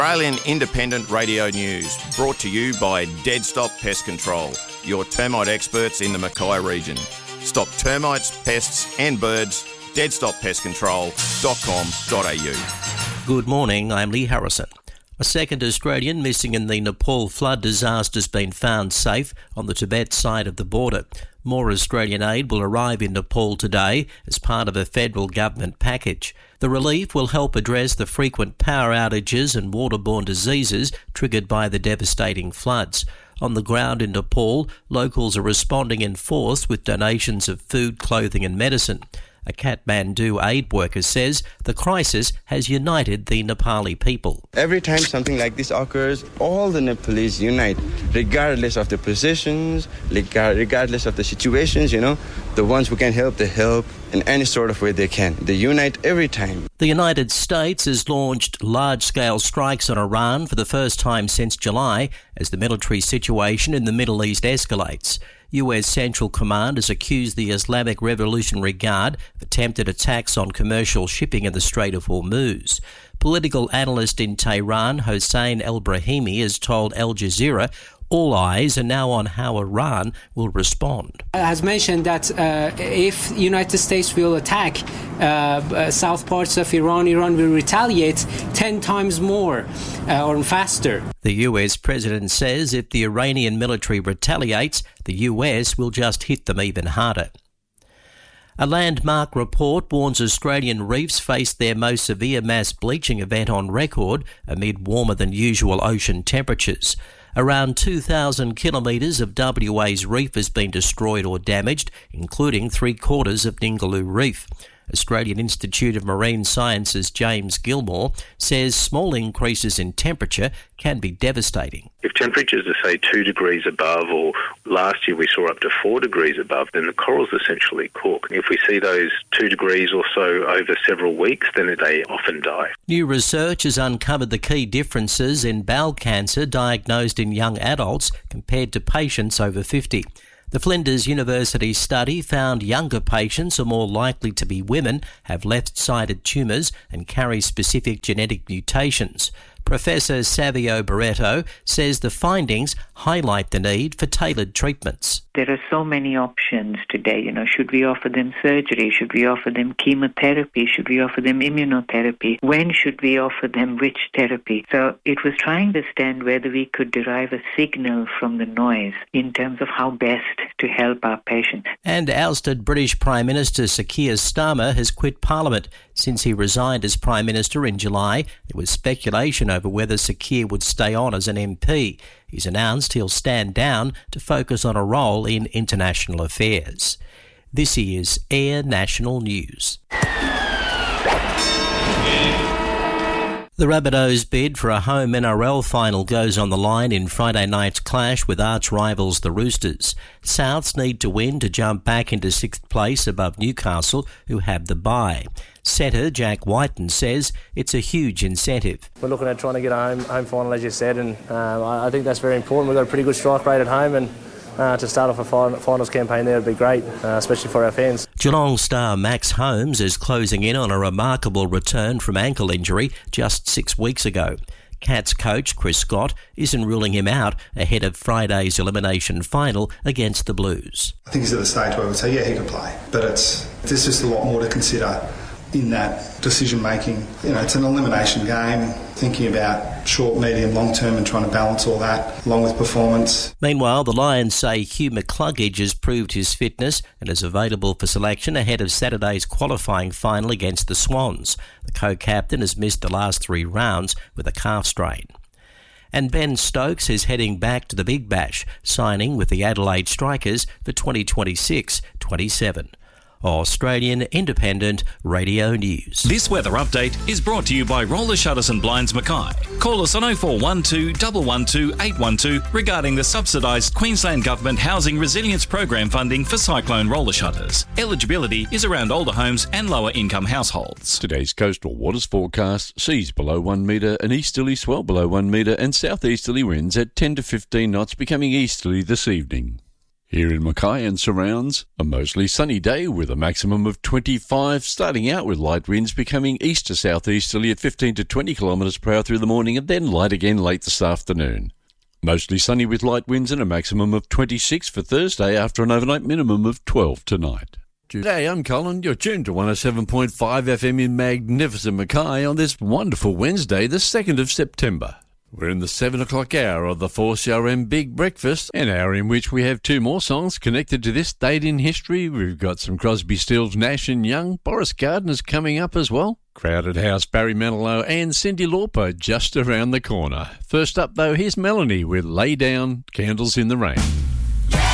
Australian Independent Radio News, brought to you by Dead Stop Pest Control, your termite experts in the Mackay region. Stop termites, pests and birds. deadstoppestcontrol.com.au. Good morning, I'm Lee Harrison. A second Australian missing in the Nepal flood disaster has been found safe on the Tibet side of the border. More Australian aid will arrive in Nepal today as part of a federal government package. The relief will help address the frequent power outages and waterborne diseases triggered by the devastating floods. On the ground in Nepal, locals are responding in force with donations of food, clothing and medicine. A Kathmandu aid worker says the crisis has united the Nepali people. Every time something like this occurs, all the Nepalese unite, regardless of the positions, regardless of the situations, The ones who can help, they help in any sort of way they can. They unite every time. The United States has launched large-scale strikes on Iran for the first time since July as the military situation in the Middle East escalates. US Central Command has accused the Islamic Revolutionary Guard of attempted attacks on commercial shipping in the Strait of Hormuz. Political analyst in Tehran, Hossein El-Brahimi, has told Al Jazeera all eyes are now on how Iran will respond. Has mentioned that if the United States will attack south parts of Iran, Iran will retaliate 10 times more or faster. The US president says if the Iranian military retaliates, the US will just hit them even harder. A landmark report warns Australian reefs face their most severe mass bleaching event on record amid warmer than usual ocean temperatures. Around 2,000 kilometres of WA's reef has been destroyed or damaged, including 3/4 of Ningaloo Reef. Australian Institute of Marine Sciences James Gilmore says small increases in temperature can be devastating. If temperatures are, say, 2 degrees above, or last year we saw up to 4 degrees above, then the corals essentially cook. If we see those 2 degrees or so over several weeks, then they often die. New research has uncovered the key differences in bowel cancer diagnosed in young adults compared to patients over 50. The Flinders University study found younger patients are more likely to be women, have left-sided tumours and carry specific genetic mutations. Professor Savio Barreto says the findings highlight the need for tailored treatments. There are so many options today. Should we offer them surgery? Should we offer them chemotherapy? Should we offer them immunotherapy? When should we offer them which therapy? So it was trying to understand whether we could derive a signal from the noise in terms of how best to help our patients. And ousted British Prime Minister Sir Keir Starmer has quit Parliament. Since he resigned as Prime Minister in July, there was speculation over whether Sir Keir would stay on as an MP. He's announced he'll stand down to focus on a role in international affairs. This is Air National News. The Rabbitohs' bid for a home NRL final goes on the line in Friday night's clash with arch-rivals the Roosters. Souths need to win to jump back into 6th place above Newcastle, who have the bye. Setter Jack Whiten says it's a huge incentive. We're looking at trying to get a home final, as you said, and I think that's very important. We've got a pretty good strike rate at home, and to start off a finals campaign there would be great, especially for our fans. Geelong star Max Holmes is closing in on a remarkable return from ankle injury just 6 weeks ago. Cats coach Chris Scott isn't ruling him out ahead of Friday's elimination final against the Blues. I think he's at the stage where I would say, yeah, he can play, but there's just a lot more to consider in that decision making. It's an elimination game, thinking about short, medium, long term and trying to balance all that along with performance. Meanwhile, the Lions say Hugh McCluggage has proved his fitness and is available for selection ahead of Saturday's qualifying final against the Swans. The co-captain has missed the last 3 rounds with a calf strain. And Ben Stokes is heading back to the Big Bash, signing with the Adelaide Strikers for 2026-27. Australian Independent Radio News. This weather update is brought to you by Roller Shutters and Blinds Mackay. Call us on 0412 112 812 regarding the subsidised Queensland Government Housing Resilience Program funding for cyclone roller shutters. Eligibility is around older homes and lower income households. Today's coastal waters forecast: seas below 1 metre, an easterly swell below 1 metre and southeasterly winds at 10 to 15 knots, becoming easterly this evening. Here in Mackay and surrounds, a mostly sunny day with a maximum of 25, starting out with light winds becoming east to southeasterly at 15 to 20 kilometres per hour through the morning and then light again late this afternoon. Mostly sunny with light winds and a maximum of 26 for Thursday after an overnight minimum of 12 tonight. Today, I'm Colin. You're tuned to 107.5 FM in magnificent Mackay on this wonderful Wednesday, the 2nd of September. We're in the 7 o'clock hour of the 4CRM Big Breakfast, an hour in which we have two more songs connected to this date in history. We've got some Crosby, Stills, Nash and Young. Boris Gardner's coming up as well. Crowded House, Barry Manilow and Cyndi Lauper just around the corner. First up, though, here's Melanie with Lay Down, Candles in the Rain.